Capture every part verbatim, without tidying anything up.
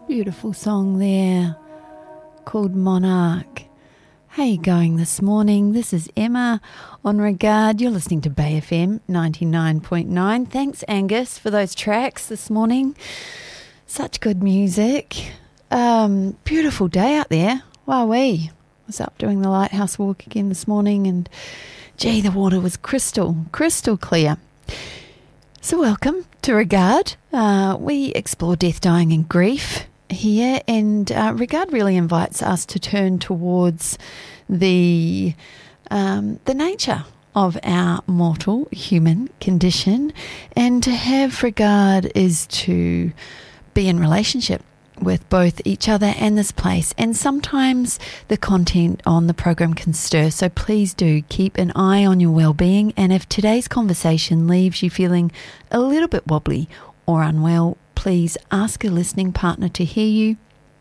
Beautiful song there called Monarch. How you going this morning? This is Emma on Regard. You're listening to Bay F M ninety-nine point nine. Thanks, Angus, for those tracks this morning. Such good music. Um, beautiful day out there. Wowee. I was up doing the lighthouse walk again this morning and gee, the water was crystal, crystal clear. So welcome to Regard. Uh, we explore death, dying and grief here, and uh, Regard really invites us to turn towards the um, the nature of our mortal human condition, and to have regard is to be in relationship with both each other and this place, and sometimes the content on the program can stir, so please do keep an eye on your well-being, and if today's conversation leaves you feeling a little bit wobbly or unwell, please ask a listening partner to hear you.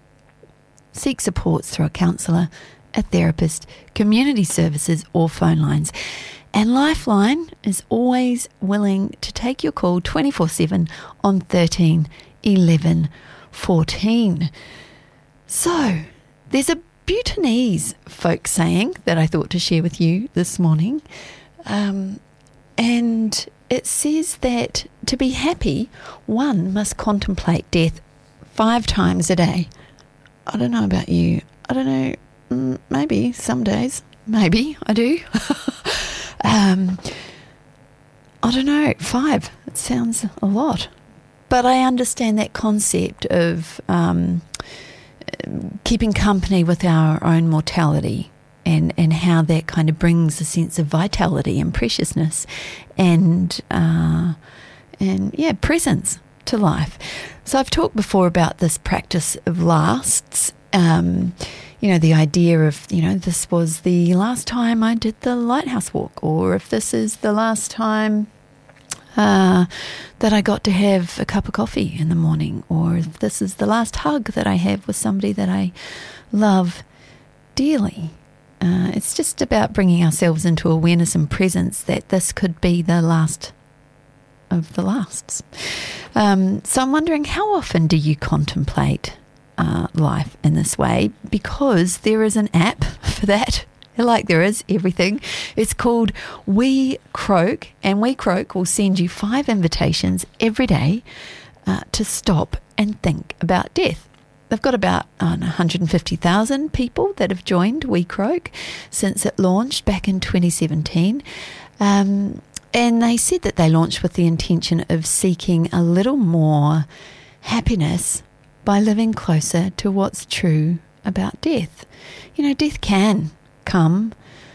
Seek support through a counsellor, a therapist, community services or phone lines. And Lifeline is always willing to take your call twenty-four seven on thirteen eleven fourteen. So, there's a Bhutanese folk saying that I thought to share with you this morning. Um, and it says that to be happy, one must contemplate death five times a day. I don't know about you. I don't know. Mm, maybe some days. Maybe I do. um, I don't know. Five. It sounds a lot. But I understand that concept of um, keeping company with our own mortality, and, and how that kind of brings a sense of vitality and preciousness and, uh, and yeah, presence to life. So I've talked before about this practice of lasts, um, you know, the idea of, you know, this was the last time I did the lighthouse walk, or if this is the last time Uh, that I got to have a cup of coffee in the morning, or if this is the last hug that I have with somebody that I love dearly. Uh, it's just about bringing ourselves into awareness and presence that this could be the last of the lasts. Um, so I'm wondering, how often do you contemplate uh, life in this way? Because there is an app for that. Like there is everything. It's called We Croak, and We Croak will send you five invitations every day uh, to stop and think about death. They've got about uh, one hundred fifty thousand people that have joined We Croak since it launched back in twenty seventeen. Um, and they said that they launched with the intention of seeking a little more happiness by living closer to what's true about death. You know, death can come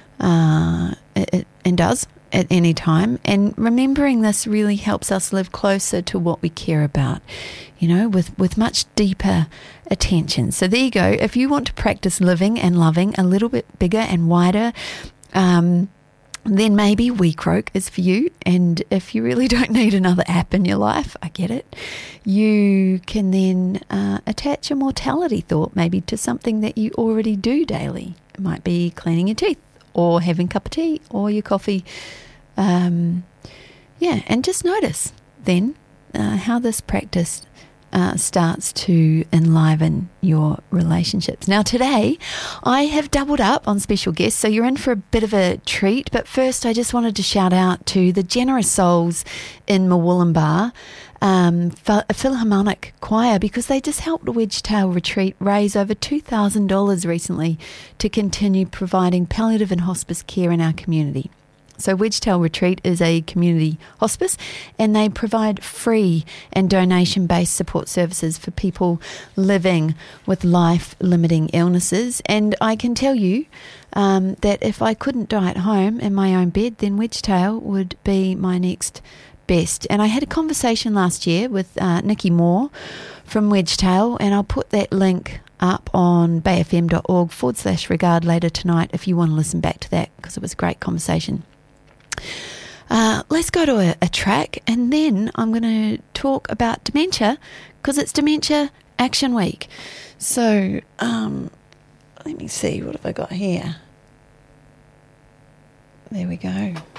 uh, it, and does at any time, and remembering this really helps us live closer to what we care about, you know, with, with much deeper attention. So there you go. If you want to practice living and loving a little bit bigger and wider, um, then maybe We Croak is for you. And if you really don't need another app in your life, I get it, you can then uh, attach a mortality thought maybe to something that you already do daily. It might be cleaning your teeth, or having a cup of tea, or your coffee. Um, yeah, and just notice then uh, how this practice uh, starts to enliven your relationships. Now today, I have doubled up on special guests, so you're in for a bit of a treat. But first, I just wanted to shout out to the generous souls in Murwillumbah, Um, a Philharmonic choir, because they just helped the Wedgetail Retreat raise over two thousand dollars recently to continue providing palliative and hospice care in our community. So Wedgetail Retreat is a community hospice, and they provide free and donation-based support services for people living with life-limiting illnesses. And I can tell you um, that if I couldn't die at home in my own bed, then Wedgetail would be my next best. And I had a conversation last year with uh, Nikki Moore from Wedgetail, and I'll put that link up on bayfm.org forward slash regard later tonight if you want to listen back to that, because it was a great conversation. Uh, let's go to a, a track, and then I'm going to talk about dementia, because it's Dementia Action Week. So um, let me see, what have I got here? There we go.